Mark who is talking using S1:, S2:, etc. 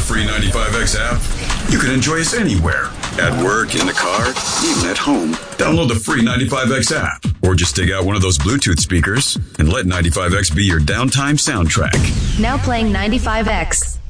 S1: free 95X app, you can enjoy us anywhere. At work, in the car, even at home. Download the free 95X app. Or just dig out one of those Bluetooth speakers and let 95X be your downtime soundtrack.
S2: Now playing 95X.